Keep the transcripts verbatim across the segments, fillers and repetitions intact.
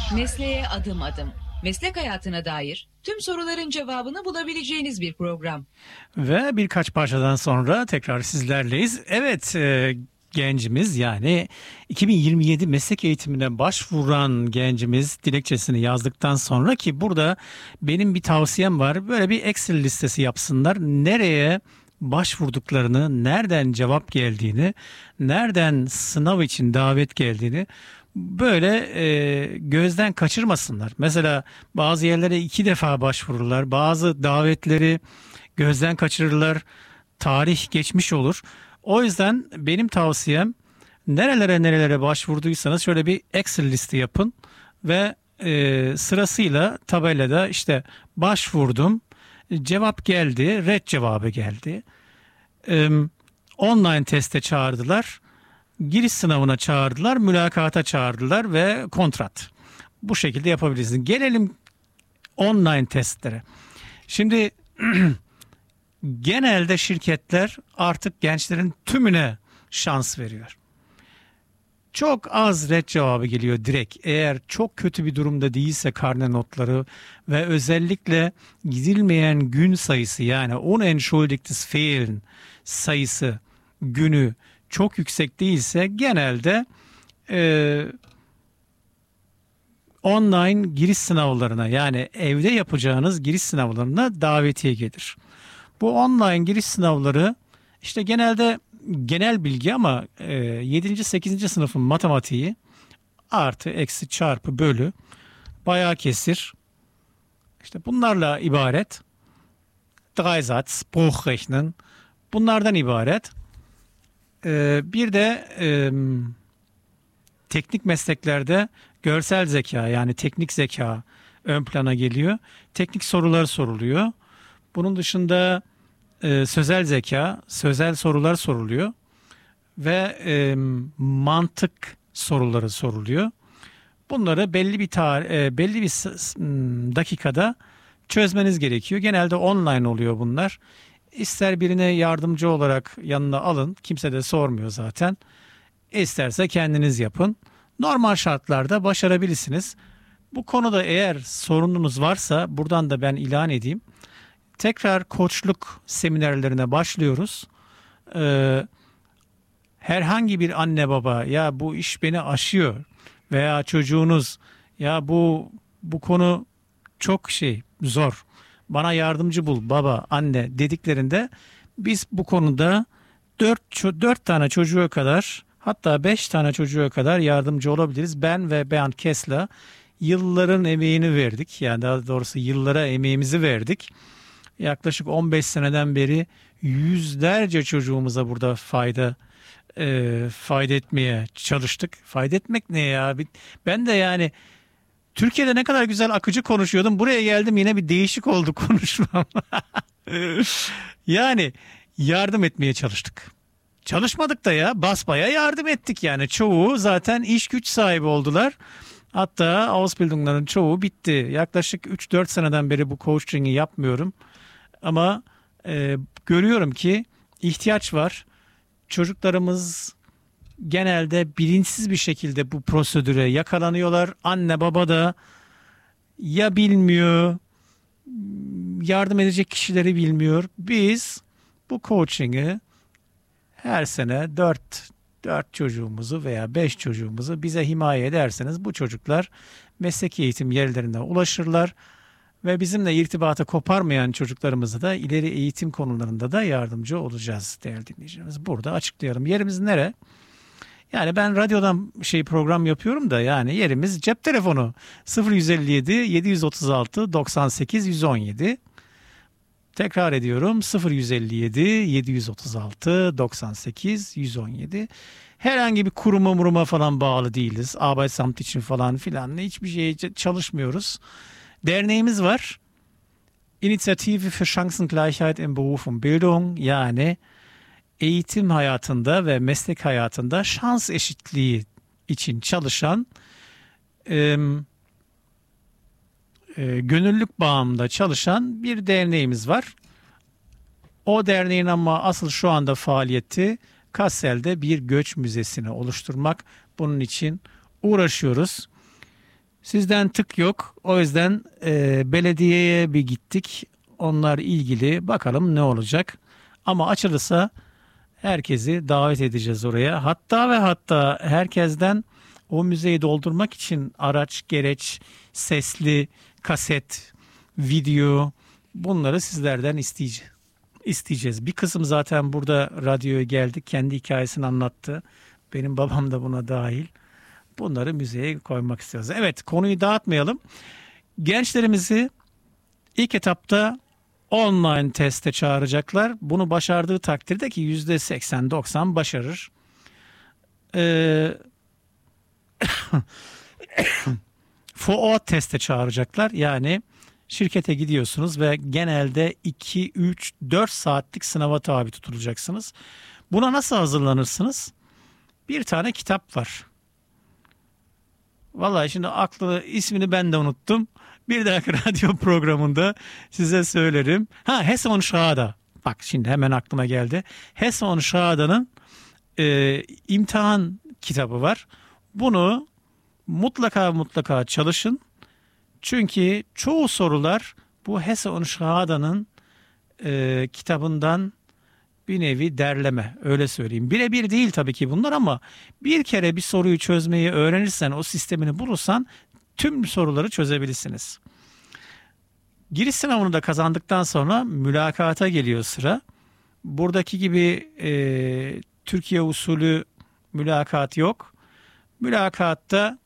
Mesleğe adım adım. Meslek hayatına dair tüm soruların cevabını bulabileceğiniz bir program. Ve birkaç parçadan sonra tekrar sizlerleyiz. Evet, e, gencimiz yani iki bin yirmi yedi meslek eğitimine başvuran gencimiz dilekçesini yazdıktan sonra, ki burada benim bir tavsiyem var. Böyle bir Excel listesi yapsınlar. Nereye başvurduklarını, nereden cevap geldiğini, nereden sınav için davet geldiğini böyle e, gözden kaçırmasınlar. Mesela bazı yerlere iki defa başvururlar. Bazı davetleri gözden kaçırırlar. Tarih geçmiş olur. O yüzden benim tavsiyem, nerelere nerelere başvurduysanız şöyle bir Excel listi yapın ve e, sırasıyla tabelada işte başvurdum, cevap geldi, red cevabı geldi. E, online teste çağırdılar. Giriş sınavına çağırdılar, mülakata çağırdılar ve kontrat. Bu şekilde yapabilirsiniz. Gelelim online testlere. Şimdi genelde şirketler artık gençlerin tümüne şans veriyor. Çok az red cevabı geliyor direkt. Eğer çok kötü bir durumda değilse karne notları ve özellikle gidilmeyen gün sayısı, yani unentschuldigtes Fehlen sayısı, günü çok yüksek değilse genelde e, online giriş sınavlarına, yani evde yapacağınız giriş sınavlarına davetiye gelir. Bu online giriş sınavları işte genelde genel bilgi ama e, yedinci sekizinci sınıfın matematiği artı eksi çarpı bölü bayağı kesir. İşte bunlarla ibaret. Dreisatz, Bruchrechnen, bunlardan ibaret. Ee, bir de e, teknik mesleklerde görsel zeka, yani teknik zeka ön plana geliyor. Teknik sorular soruluyor. Bunun dışında e, sözel zeka, sözel sorular soruluyor ve e, mantık soruları soruluyor. Bunları belli bir tar- e, belli bir dakikada çözmeniz gerekiyor. Genelde online oluyor bunlar. İster birine yardımcı olarak yanına alın. Kimse de sormuyor zaten. İsterse kendiniz yapın. Normal şartlarda başarabilirsiniz. Bu konuda eğer sorununuz varsa buradan da ben ilan edeyim. Tekrar koçluk seminerlerine başlıyoruz. Ee, herhangi bir anne baba, ya bu iş beni aşıyor veya çocuğunuz, ya bu bu konu çok şey zor, bana yardımcı bul baba, anne dediklerinde biz bu konuda dört, dört tane çocuğa kadar, hatta beş tane çocuğa kadar yardımcı olabiliriz. Ben ve Bernd Kessler yılların emeğini verdik. Yani daha doğrusu yıllara emeğimizi verdik. Yaklaşık on beş seneden beri yüzlerce çocuğumuza burada fayda e, fayda etmeye çalıştık. Fayda etmek ne ya? Ben de yani Türkiye'de ne kadar güzel akıcı konuşuyordum. Buraya geldim, yine bir değişik oldu konuşmam. Yani yardım etmeye çalıştık. Çalışmadık da ya, basbaya yardım ettik yani. Çoğu zaten iş güç sahibi oldular. Hatta Ausbildung'ların çoğu bitti. Yaklaşık üç dört seneden beri bu coaching'i yapmıyorum. Ama e, görüyorum ki ihtiyaç var. Çocuklarımız genelde bilinçsiz bir şekilde bu prosedüre yakalanıyorlar. Anne baba da ya bilmiyor, yardım edecek kişileri bilmiyor. Biz bu coaching'i her sene dört dört çocuğumuzu veya beş çocuğumuzu bize himaye ederseniz bu çocuklar mesleki eğitim yerlerine ulaşırlar ve bizimle irtibatı koparmayan çocuklarımıza da ileri eğitim konularında da yardımcı olacağız değerli dinleyicilerimiz. Burada açıklayalım. Yerimiz nere? Yani ben radyodan şey program yapıyorum da, yani yerimiz cep telefonu sıfır yüz elli yedi yedi yüz otuz altı doksan sekiz yüz on yedi. Tekrar ediyorum, sıfır yüz elli yedi yedi yüz otuz altı doksan sekiz yüz on yedi. Herhangi bir kuruma muruma falan bağlı değiliz. Arbeitsamt için falan filan hiçbir şeye çalışmıyoruz. Derneğimiz var. Initiative für Chancengleichheit im Beruf und Bildung, yani eğitim hayatında ve meslek hayatında şans eşitliği için çalışan, e, e, gönüllülük bağımında çalışan bir derneğimiz var. O derneğin ama asıl şu anda faaliyeti Kassel'de bir göç müzesini oluşturmak. Bunun için uğraşıyoruz. Sizden tık yok. O yüzden e, belediyeye bir gittik. Onlar ilgili, bakalım ne olacak. Ama açılırsa herkesi davet edeceğiz oraya. Hatta ve hatta herkesten o müzeyi doldurmak için araç, gereç, sesli, kaset, video, bunları sizlerden isteyeceğiz. isteyeceğiz. Bir kısım zaten burada radyoya geldi. Kendi hikayesini anlattı. Benim babam da buna dahil. Bunları müzeye koymak istiyoruz. Evet, konuyu dağıtmayalım. Gençlerimizi ilk etapta online teste çağıracaklar. Bunu başardığı takdirde, ki yüzde seksen doksan başarır. Ee, F O teste çağıracaklar. Yani şirkete gidiyorsunuz ve genelde iki, üç, dört saatlik sınava tabi tutulacaksınız. Buna nasıl hazırlanırsınız? Bir tane kitap var. Vallahi şimdi aklı, ismini ben de unuttum. Bir dahaki radyo programında size söylerim. Ha, Hesse und Schrader. Bak şimdi hemen aklıma geldi. Hesse und Schrader'ın e, imtihan kitabı var. Bunu mutlaka mutlaka çalışın. Çünkü çoğu sorular bu Hesse und Schrader'ın e, kitabından bir nevi derleme, öyle söyleyeyim. Birebir değil tabii ki bunlar, ama bir kere bir soruyu çözmeyi öğrenirsen, o sistemini bulursan tüm soruları çözebilirsiniz. Giriş sınavını da kazandıktan sonra mülakata geliyor sıra. Buradaki gibi e, Türkiye usulü mülakat yok. Mülakatta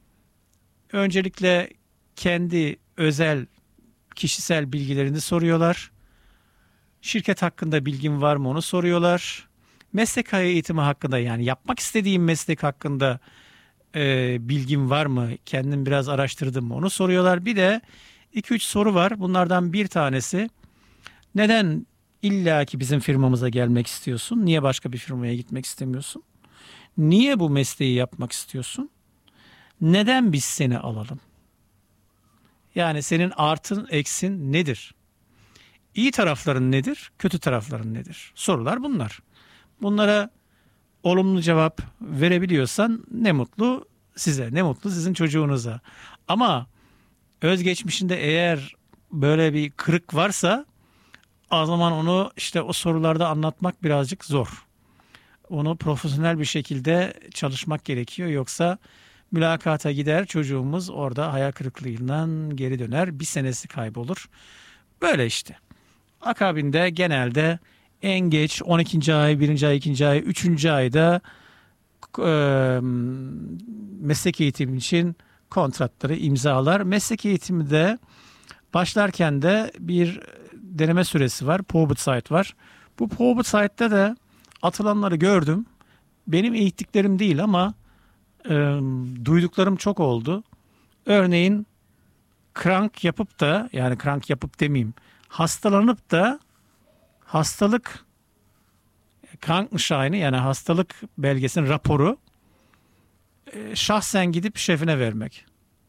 öncelikle kendi özel kişisel bilgilerini soruyorlar. Şirket hakkında bilgin var mı onu soruyorlar. Meslek eğitimi hakkında, yani yapmak istediğim meslek hakkında e, bilgin var mı? Kendin biraz araştırdın mı onu soruyorlar. Bir de iki üç soru var. Bunlardan bir tanesi, neden illaki bizim firmamıza gelmek istiyorsun? Niye başka bir firmaya gitmek istemiyorsun? Niye bu mesleği yapmak istiyorsun? Neden biz seni alalım? Yani senin artın eksin nedir? İyi tarafların nedir? Kötü tarafların nedir? Sorular bunlar. Bunlara olumlu cevap verebiliyorsan ne mutlu size, ne mutlu sizin çocuğunuza. Ama özgeçmişinde eğer böyle bir kırık varsa, o zaman onu işte o sorularda anlatmak birazcık zor. Onu profesyonel bir şekilde çalışmak gerekiyor. Yoksa mülakata gider, çocuğumuz orada hayal kırıklığından geri döner. Bir senesi kaybolur. Böyle işte. Akabinde genelde en geç on ikinci ay, birinci ay, ikinci ay, üçüncü ayda e, meslek eğitimi için kontratları imzalar. Meslek eğitimi de başlarken de bir deneme süresi var. Probezeit var. Bu Probezeit'te de atılanları gördüm. Benim eğittiklerim değil ama e, duyduklarım çok oldu. Örneğin krank yapıp da, yani krank yapıp demeyeyim, hastalanıp da hastalık Krankenscheine, yani hastalık belgesinin raporu e, şahsen gidip şefine vermek.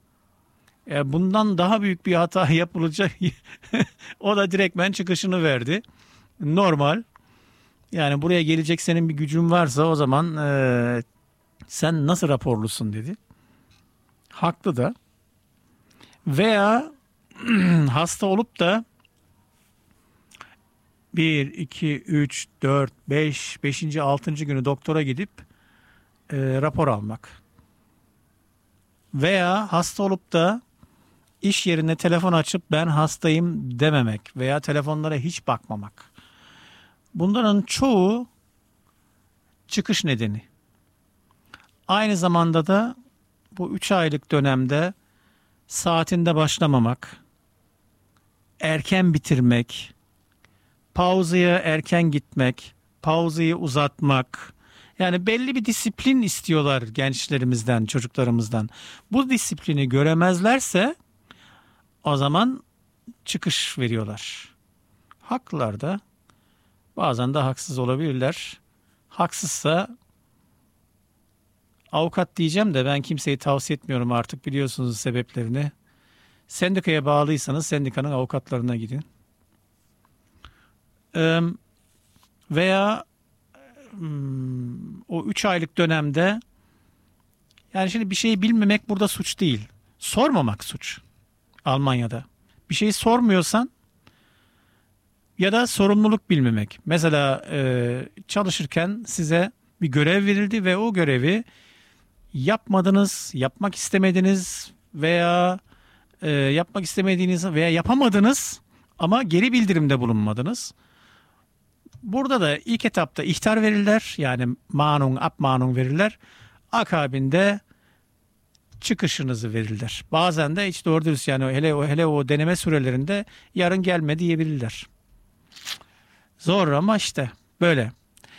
E, bundan daha büyük bir hata yapılacak. O da direktmen çıkışını verdi. Normal. Yani buraya gelecek senin bir gücün varsa o zaman e, sen nasıl raporlusun dedi. Haklı da. Veya hasta olup da bir, iki, üç, dört, beş, beşinci, altıncı günü doktora gidip e, rapor almak. Veya hasta olup da iş yerine telefon açıp ben hastayım dememek veya telefonlara hiç bakmamak. Bunların çoğu çıkış nedeni. Aynı zamanda da bu üç aylık dönemde saatinde başlamamak, erken bitirmek, pauzaya erken gitmek, pauzayı uzatmak. Yani belli bir disiplin istiyorlar gençlerimizden, çocuklarımızdan. Bu disiplini göremezlerse o zaman çıkış veriyorlar. Haklılar da, bazen de haksız olabilirler. Haksızsa avukat diyeceğim de ben kimseyi tavsiye etmiyorum artık, biliyorsunuz sebeplerini. Sendikaya bağlıysanız sendikanın avukatlarına gidin. Ee, veya hmm, o üç aylık dönemde, yani şimdi bir şeyi bilmemek burada suç değil. Sormamak suç Almanya'da. Bir şeyi sormuyorsan ya da sorumluluk bilmemek. Mesela e, çalışırken size bir görev verildi ve o görevi yapmadınız, yapmak istemediniz veya e, yapmak istemediğiniz veya yapamadınız ama geri bildirimde bulunmadınız. Burada da ilk etapta ihtar verirler, yani Mahnung, Abmahnung verirler. Akabinde çıkışınızı verirler. Bazen de hiç doğru dürüst, yani hele o hele o deneme sürelerinde yarın gelme diyebilirler. Zor ama işte böyle.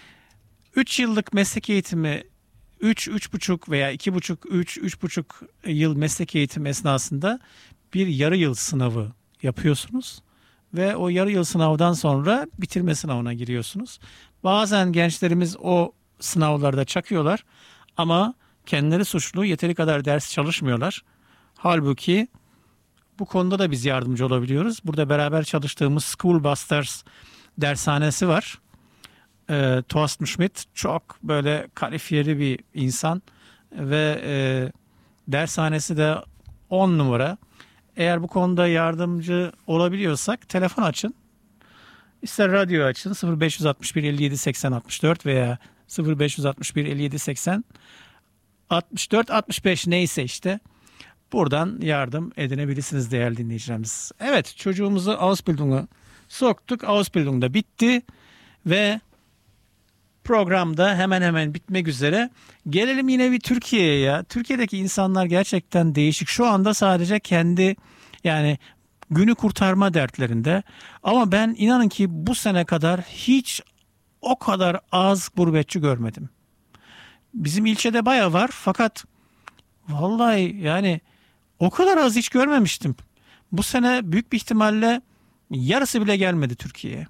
üç yıllık meslek eğitimi, üç, üç buçuk veya iki buçuk, üç, üç buçuk yıl meslek eğitim esnasında bir yarı yıl sınavı yapıyorsunuz. Ve o yarı yıl sınavdan sonra bitirme sınavına giriyorsunuz. Bazen gençlerimiz o sınavlarda çakıyorlar ama kendileri suçlu, yeteri kadar ders çalışmıyorlar. Halbuki bu konuda da biz yardımcı olabiliyoruz. Burada beraber çalıştığımız School Busters dershanesi var. E, Thorsten Schmidt çok böyle kalifiyeli bir insan ve e, dershanesi de on numara. Eğer bu konuda yardımcı olabiliyorsak telefon açın. İster radyo açın sıfır beş altı bir elli yedi seksen altmış dört veya sıfır beş altı bir elli yedi seksen altmış dört altmış beş neyse işte buradan yardım edinebilirsiniz değerli dinleyicilerimiz. Evet, çocuğumuzu Ausbildung'a soktuk. Ausbildung da bitti ve programda hemen hemen bitmek üzere. Gelelim yine bir Türkiye'ye ya. Türkiye'deki insanlar gerçekten değişik. Şu anda sadece kendi yani günü kurtarma dertlerinde. Ama ben inanın ki bu sene kadar hiç o kadar az gurbetçi görmedim. Bizim ilçede bayağı var fakat vallahi yani o kadar az hiç görmemiştim. Bu sene büyük bir ihtimalle yarısı bile gelmedi Türkiye'ye.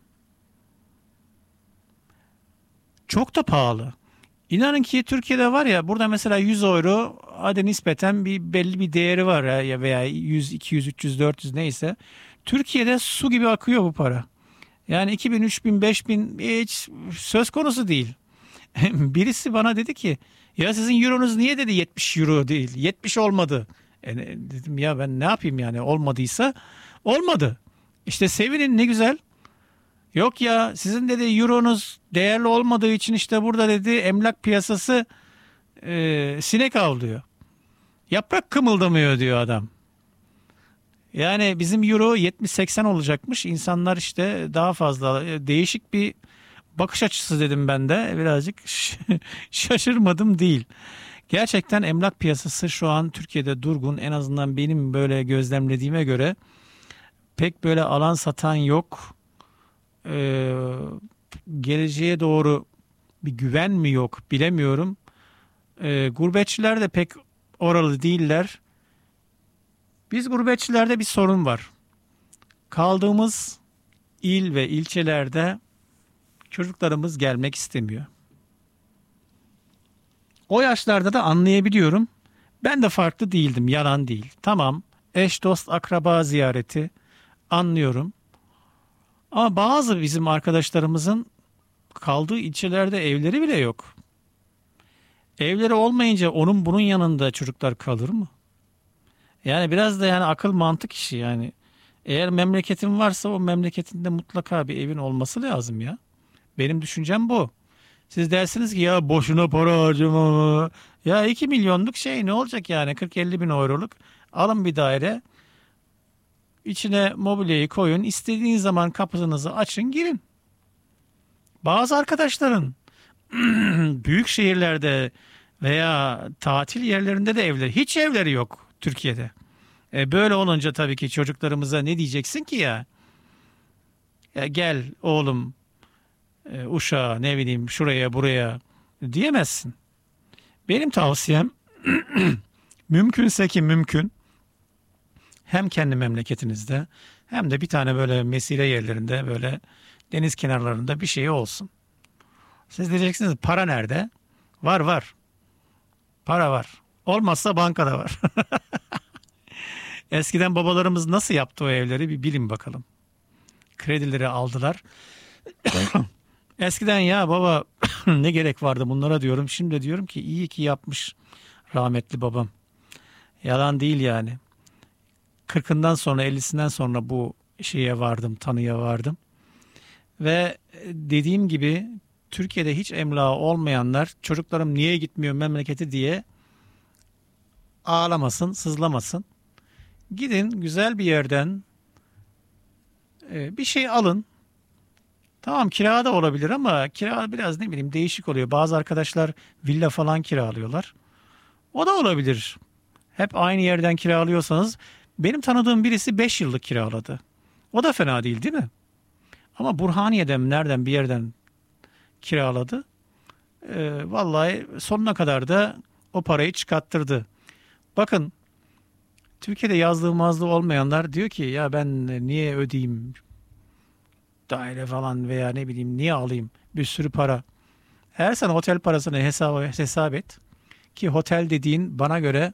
Çok da pahalı. İnanın ki Türkiye'de var ya, burada mesela yüz euro hadi nispeten bir belli bir değeri var ya, veya yüz, iki yüz, üç yüz, dört yüz neyse. Türkiye'de su gibi akıyor bu para. Yani iki bin, üç bin, beş bin hiç söz konusu değil. Birisi bana dedi ki ya sizin euronuz niye dedi yetmiş euro değil, yetmiş olmadı. E dedim ya ben ne yapayım yani, olmadıysa olmadı. İşte sevinin, ne güzel. Yok ya sizin dedi euronuz değerli olmadığı için işte burada dedi emlak piyasası e, sinek avlıyor. Yaprak kımıldamıyor diyor adam. Yani bizim euro yetmiş seksen olacakmış. İnsanlar işte daha fazla, değişik bir bakış açısı dedim ben de. Birazcık şaşırmadım değil. Gerçekten emlak piyasası şu an Türkiye'de durgun. En azından benim böyle gözlemlediğime göre pek böyle alan satan yok. Ee, geleceğe doğru bir güven mi yok bilemiyorum. Ee, gurbetçiler de pek oralı değiller. Biz gurbetçilerde bir sorun var. Kaldığımız il ve ilçelerde çocuklarımız gelmek istemiyor. O yaşlarda da anlayabiliyorum. Ben de farklı değildim, yalan değil. Tamam, eş dost akraba ziyareti anlıyorum. Ama bazı bizim arkadaşlarımızın kaldığı ilçelerde evleri bile yok. Evleri olmayınca onun bunun yanında çocuklar kalır mı? Yani biraz da yani akıl mantık işi yani. Eğer memleketin varsa o memleketinde mutlaka bir evin olması lazım ya. Benim düşüncem bu. Siz dersiniz ki ya boşuna para harcama. Ya iki milyonluk şey ne olacak yani, kırk elli bin euroluk. Alın bir daire. İçine mobilyayı koyun. İstediğiniz zaman kapınızı açın, girin. Bazı arkadaşların büyük şehirlerde veya tatil yerlerinde de evleri, hiç evleri yok Türkiye'de. E böyle olunca tabii ki çocuklarımıza ne diyeceksin ki ya? Ya gel oğlum e, Uşak'a, ne bileyim şuraya buraya diyemezsin. Benim tavsiyem mümkünse ki mümkün hem kendi memleketinizde hem de bir tane böyle mesire yerlerinde, böyle deniz kenarlarında bir şey olsun. Siz diyeceksiniz para nerede? Var var. Para var. Olmazsa bankada var. Eskiden babalarımız nasıl yaptı o evleri bir bilin bakalım. Kredileri aldılar. Eskiden ya baba ne gerek vardı bunlara diyorum. Şimdi diyorum ki iyi ki yapmış rahmetli babam. Yalan değil yani. kırkından sonra ellisinden sonra bu şeye vardım, tanıya vardım. Ve dediğim gibi Türkiye'de hiç emlağı olmayanlar çocuklarım niye gitmiyor memleketi diye ağlamasın, sızlamasın. Gidin güzel bir yerden e, bir şey alın. Tamam kira da olabilir ama kira biraz ne bileyim değişik oluyor. Bazı arkadaşlar villa falan kiralıyorlar. O da olabilir. Hep aynı yerden kiralıyorsanız benim tanıdığım birisi beş yıllık kiraladı. O da fena değil değil mi? Ama Burhaniye'den nereden bir yerden kiraladı. Ee, vallahi sonuna kadar da o parayı çıkarttırdı. Bakın Türkiye'de yazlığı mazlığı olmayanlar diyor ki ya ben niye ödeyeyim daire falan veya ne bileyim niye alayım bir sürü para. Eğer sen otel parasını hesap, hesap et ki otel dediğin bana göre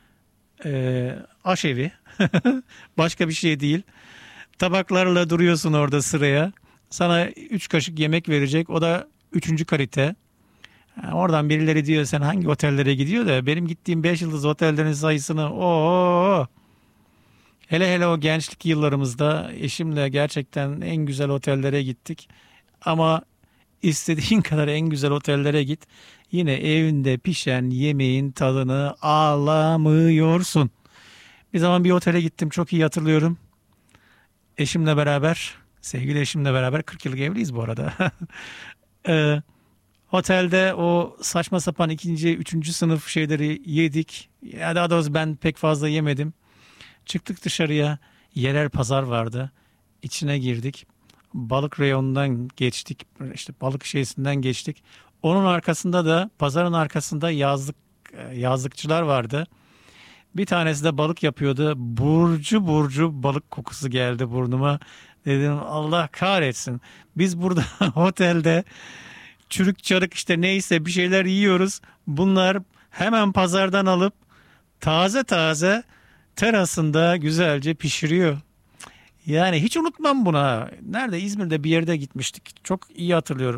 e, aşevi başka bir şey değil. Tabaklarla duruyorsun orada sıraya. Sana üç kaşık yemek verecek. O da üçüncü kalite. Yani oradan birileri diyor sen hangi otellere gidiyor da benim gittiğim beş yıldız otellerin sayısını o hele hele o gençlik yıllarımızda eşimle gerçekten en güzel otellere gittik. Ama istediğin kadar en güzel otellere git. Yine evinde pişen yemeğin tadını alamıyorsun. Bir zaman bir otele gittim çok iyi hatırlıyorum. Eşimle beraber, sevgili eşimle beraber kırk yıllık evliyiz bu arada. Ee, otelde o saçma sapan ikinci, üçüncü sınıf şeyleri yedik. Ya daha doğrusu ben pek fazla yemedim. Çıktık dışarıya, yerel pazar vardı. İçine girdik. Balık reyonundan geçtik. İşte balık şeysinden geçtik. Onun arkasında da pazarın arkasında yazlık yazlıkçılar vardı. Bir tanesi de balık yapıyordu. Burcu burcu balık kokusu geldi burnuma. Dedim Allah kahretsin. Biz burada otelde çürük çarık işte neyse bir şeyler yiyoruz. Bunlar hemen pazardan alıp taze taze terasında güzelce pişiriyor. Yani hiç unutmam buna. Nerede? İzmir'de bir yerde gitmiştik. Çok iyi hatırlıyorum.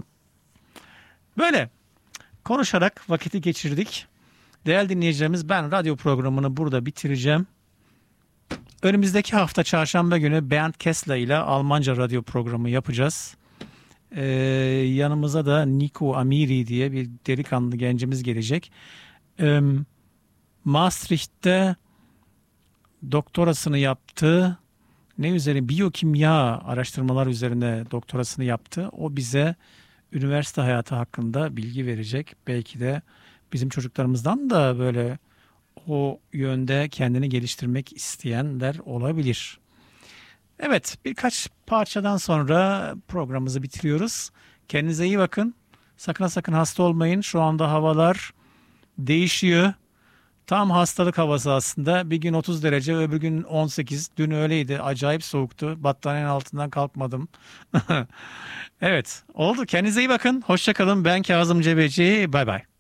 Böyle konuşarak vakiti geçirdik. Değerli dinleyicilerimiz ben radyo programını burada bitireceğim. Önümüzdeki hafta çarşamba günü Bernd Kessler ile Almanca radyo programı yapacağız. Ee, yanımıza da Nico Amiri diye bir delikanlı gencimiz gelecek. Ee, Maastricht'te doktorasını yaptı. Ne üzerine? Biyokimya araştırmalar üzerine doktorasını yaptı. O bize üniversite hayatı hakkında bilgi verecek. Belki de bizim çocuklarımızdan da böyle o yönde kendini geliştirmek isteyenler olabilir. Evet, birkaç parçadan sonra programımızı bitiriyoruz. Kendinize iyi bakın. Sakın sakın hasta olmayın. Şu anda havalar değişiyor. Tam hastalık havası aslında. Bir gün otuz derece, öbür gün on sekiz. Dün öyleydi. Acayip soğuktu. Battaniyenin altından kalkmadım. Evet, oldu. Kendinize iyi bakın. Hoşça kalın. Ben Kazım Cebeci. Bay bay.